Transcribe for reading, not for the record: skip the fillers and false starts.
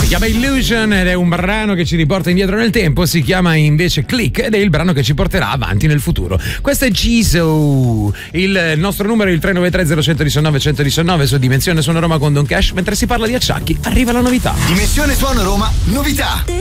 Si chiama Illusion ed è un brano che ci riporta indietro nel tempo, si chiama invece Click ed è il brano che ci porterà avanti nel futuro. Questo è Giso. Il nostro numero è il 393 0119 119 su Dimensione Suono Roma con Don Cash. Mentre si parla di acciacchi, arriva la novità. Dimensione Suono Roma, novità.